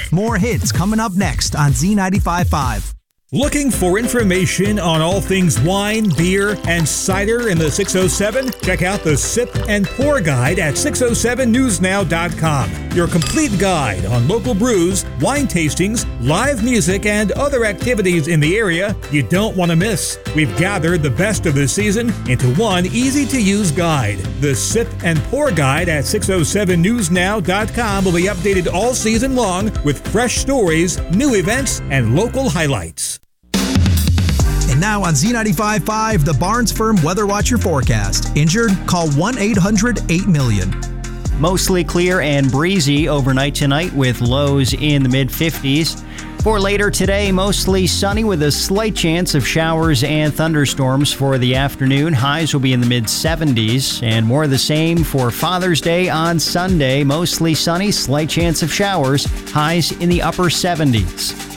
More hits coming up next on Z95.5. Looking for information on all things wine, beer, and cider in the 607? Check out the Sip and Pour Guide at 607newsnow.com. Your complete guide on local brews, wine tastings, live music, and other activities in the area you don't want to miss. We've gathered the best of the season into one easy-to-use guide. The Sip and Pour Guide at 607newsnow.com will be updated all season long with fresh stories, new events, and local highlights. And now on Z95.5, the Barnes Firm Weather Watcher forecast. Injured? Call 1-800-8-million. Mostly clear and breezy overnight tonight with lows in the mid-50s. For later today, mostly sunny with a slight chance of showers and thunderstorms for the afternoon. Highs will be in the mid-70s, and more of the same for Father's Day on Sunday. Mostly sunny, slight chance of showers. Highs in the upper 70s.